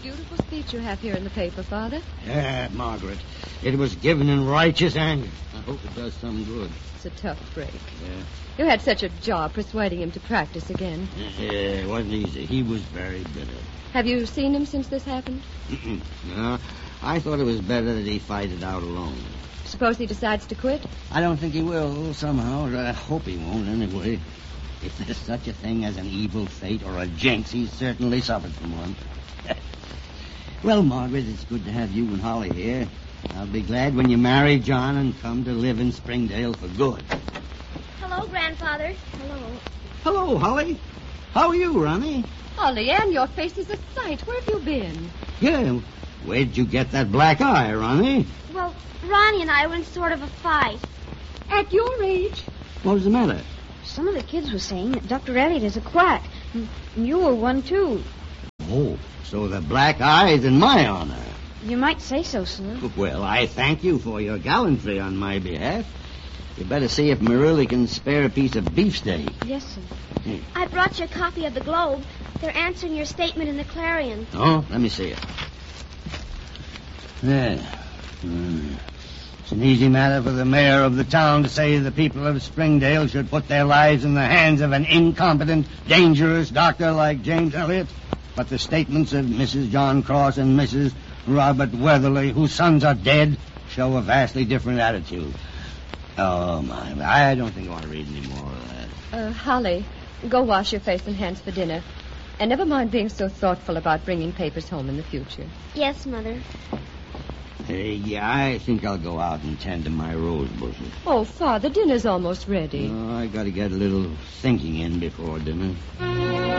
beautiful speech you have here in the paper, Father. Yeah, Margaret. It was given in righteous anger. I hope it does some good. It's a tough break. Yeah. You had such a job persuading him to practice again. Yeah, it wasn't easy. He was very bitter. Have you seen him since this happened? No, I thought it was better that he fight it out alone. Suppose he decides to quit? I don't think he will, somehow. I hope he won't, anyway. If there's such a thing as an evil fate or a jinx, he's certainly suffered from one. Well, Margaret, it's good to have you and Holly here. I'll be glad when you marry John and come to live in Springdale for good. Hello, Grandfather. Hello. Hello, Holly. How are you, Ronnie? Oh, Leanne, your face is a sight. Where have you been? Yeah, where'd you get that black eye, Ronnie? Well, Ronnie and I were in sort of a fight. At your age? What was the matter? Some of the kids were saying that Dr. Elliot is a quack. And you were one, too. Oh, so the black eye is in my honor. You might say so, sir. Well, I thank you for your gallantry on my behalf. You better see if Marilla can spare a piece of beefsteak. Yes, sir. I brought you a copy of the Globe. They're answering your statement in the Clarion. Oh, let me see it. There. It's an easy matter for the mayor of the town to say the people of Springdale should put their lives in the hands of an incompetent, dangerous doctor like James Elliot. But the statements of Mrs. John Cross and Mrs. Robert Weatherly, whose sons are dead, show a vastly different attitude. Oh, my. I don't think I want to read any more of that. Holly, go wash your face and hands for dinner. And never mind being so thoughtful about bringing papers home in the future. Yes, Mother. Yeah, I think I'll go out and tend to my rose bushes. Oh, Father, dinner's almost ready. Oh, I got to get a little thinking in before dinner.